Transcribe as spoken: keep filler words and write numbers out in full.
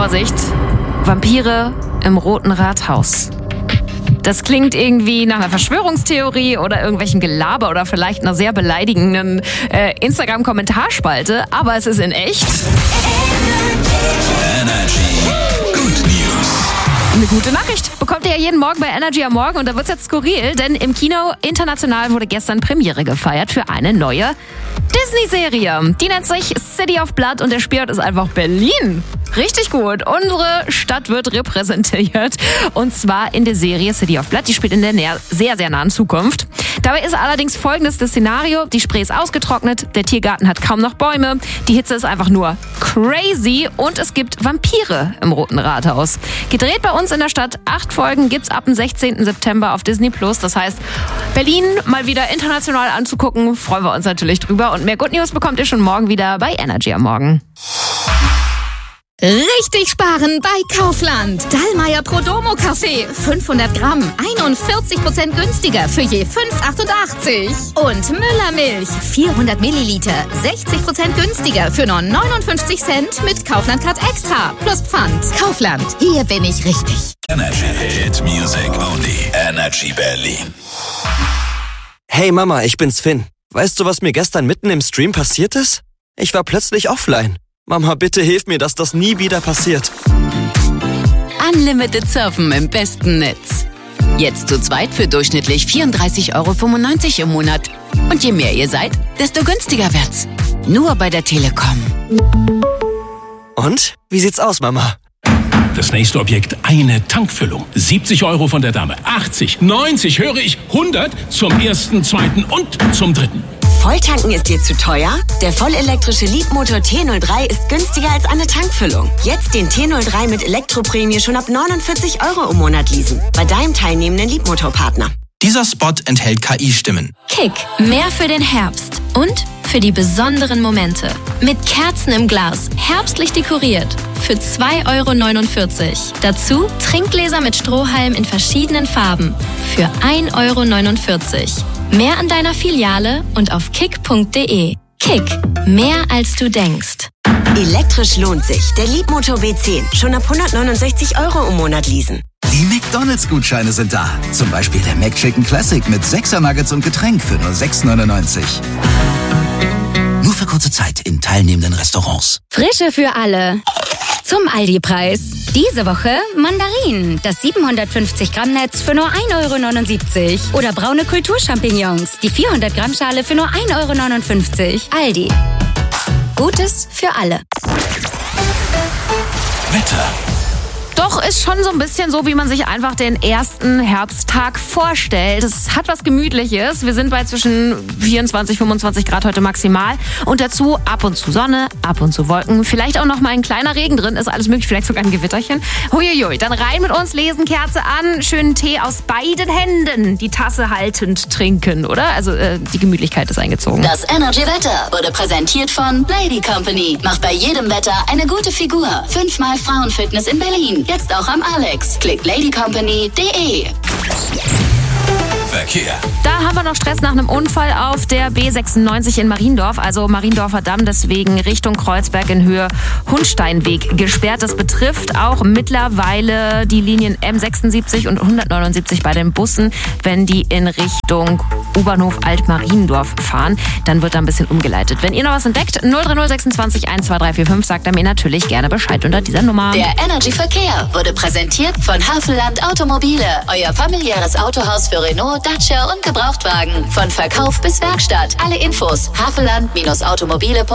Vorsicht, Vampire im Roten Rathaus. Das klingt irgendwie nach einer Verschwörungstheorie oder irgendwelchem Gelaber oder vielleicht einer sehr beleidigenden äh, Instagram-Kommentarspalte, aber es ist in echt. Energy. Good News. Eine gute Nachricht bekommt ihr ja jeden Morgen bei Energy am Morgen und da wird's jetzt skurril, denn im Kino international wurde gestern Premiere gefeiert für eine neue Disney-Serie. Die nennt sich City of Blood und der Spielort ist einfach Berlin. Richtig gut. Unsere Stadt wird repräsentiert und zwar in der Serie City of Blood. Die spielt in der näher, sehr, sehr nahen Zukunft. Dabei ist allerdings folgendes das Szenario. Die Spree ist ausgetrocknet, der Tiergarten hat kaum noch Bäume, die Hitze ist einfach nur crazy und es gibt Vampire im Roten Rathaus. Gedreht bei uns in der Stadt. Acht Folgen gibt's ab dem sechzehnten September auf Disney Plus. Das heißt, Berlin mal wieder international anzugucken, freuen wir uns natürlich drüber. Und mehr Good News bekommt ihr schon morgen wieder bei Energy am Morgen. Richtig sparen bei Kaufland. Dallmayr Prodomo Kaffee. fünfhundert Gramm. einundvierzig Prozent günstiger für je fünf Euro achtundachtzig. Und Müller Milch. vierhundert Milliliter. sechzig Prozent günstiger für nur neunundfünfzig Cent mit Kaufland Card Extra. Plus Pfand. Kaufland. Hier bin ich richtig. Energy. Hit Music Only. Energy Berlin. Hey Mama, ich bin's Finn. Weißt du, was mir gestern mitten im Stream passiert ist? Ich war plötzlich offline. Mama, bitte hilf mir, dass das nie wieder passiert. Unlimited Surfen im besten Netz. Jetzt zu zweit für durchschnittlich vierunddreißig Euro fünfundneunzig im Monat. Und je mehr ihr seid, desto günstiger wird's. Nur bei der Telekom. Und? Wie sieht's aus, Mama? Das nächste Objekt, eine Tankfüllung. siebzig Euro von der Dame. achtzig, neunzig, höre ich, hundert zum ersten, zweiten und zum dritten. Volltanken ist dir zu teuer? Der vollelektrische Leapmotor T null drei ist günstiger als eine Tankfüllung. Jetzt den T null drei mit Elektroprämie schon ab neunundvierzig Euro im Monat leasen. Bei deinem teilnehmenden Leapmotor-Partner. Dieser Spot enthält K I-Stimmen. Kick, mehr für den Herbst und für die besonderen Momente. Mit Kerzen im Glas, herbstlich dekoriert. Für zwei Euro neunundvierzig. Dazu Trinkgläser mit Strohhalm in verschiedenen Farben. Für ein Euro neunundvierzig. Mehr an deiner Filiale und auf kick punkt de. Kick, mehr als du denkst. Elektrisch lohnt sich. Der Leapmotor B zehn. Schon ab hundertneunundsechzig Euro im Monat leasen. Die McDonalds-Gutscheine sind da. Zum Beispiel der McChicken Classic mit sechser Nuggets und Getränk für nur sechs neunundneunzig. Nur für kurze Zeit in teilnehmenden Restaurants. Frische für alle. Zum Aldi-Preis. Diese Woche Mandarinen. Das siebenhundertfünfzig Gramm Netz für nur ein Euro neunundsiebzig. Oder braune Kulturchampignons. Die vierhundert Gramm Schale für nur ein Euro neunundfünfzig. Aldi. Gutes für alle. Wetter. Doch ist schon so ein bisschen so, wie man sich einfach den ersten Herbsttag vorstellt. Es hat was Gemütliches. Wir sind bei zwischen vierundzwanzig, fünfundzwanzig Grad heute maximal. Und dazu ab und zu Sonne, ab und zu Wolken. Vielleicht auch noch mal ein kleiner Regen drin. Ist alles möglich. Vielleicht sogar ein Gewitterchen. Huiuiui. Dann rein mit uns, lesen, Kerze an. Schönen Tee aus beiden Händen. Die Tasse haltend trinken, oder? Also äh, die Gemütlichkeit ist eingezogen. Das Energy Wetter wurde präsentiert von Lady Company. Macht bei jedem Wetter eine gute Figur. Fünfmal Frauenfitness in Berlin. Jetzt auch am Alex. Klickt lady company punkt de. Verkehr. Da haben wir noch Stress nach einem Unfall auf der B sechsundneunzig in Mariendorf, also Mariendorfer Damm, deswegen Richtung Kreuzberg in Höhe Hundsteinweg gesperrt. Das betrifft auch mittlerweile die Linien M sechsundsiebzig und hundertneunundsiebzig bei den Bussen. Wenn die in Richtung U-Bahnhof Alt-Mariendorf fahren, dann wird da ein bisschen umgeleitet. Wenn ihr noch was entdeckt, null drei null sechsundzwanzig eins zwei drei vier fünf, sagt er mir natürlich gerne Bescheid unter dieser Nummer. Der Energy Verkehr wurde präsentiert von Havelland Automobile. Euer familiäres Autohaus für Renault, Dacia und Gebrauchtwagen. Von Verkauf bis Werkstatt. Alle Infos havelland Bindestrich automobile punkt de.